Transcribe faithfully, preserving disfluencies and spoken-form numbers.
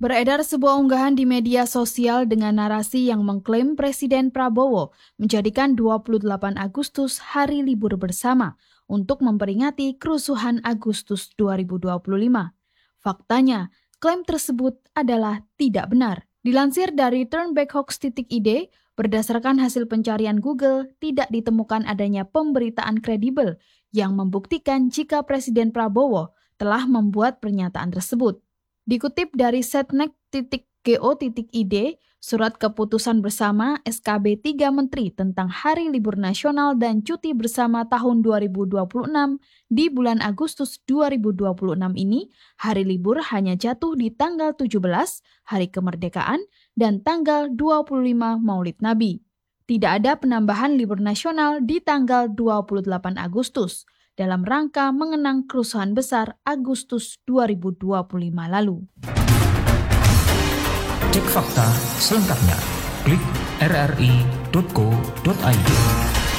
Beredar sebuah unggahan di media sosial dengan narasi yang mengklaim Presiden Prabowo menjadikan dua puluh delapan Agustus hari libur bersama untuk memperingati kerusuhan Agustus dua ribu dua puluh lima. Faktanya, klaim tersebut adalah tidak benar. Dilansir dari turnbackhoax titik i d, berdasarkan hasil pencarian Google, tidak ditemukan adanya pemberitaan kredibel yang membuktikan jika Presiden Prabowo telah membuat pernyataan tersebut. Dikutip dari setnek titik go titik i d, Surat Keputusan Bersama S K B tiga Menteri tentang Hari Libur Nasional dan Cuti Bersama tahun dua ribu dua puluh enam di bulan Agustus dua ribu dua puluh enam ini, hari libur hanya jatuh di tanggal tujuh belas, Hari Kemerdekaan, dan tanggal dua puluh lima Maulid Nabi. Tidak ada penambahan libur nasional di tanggal dua puluh delapan Agustus. Dalam rangka mengenang kerusuhan besar Agustus dua ribu dua puluh lima lalu. Cek fakta selengkapnya. Klik r r i titik co titik i d.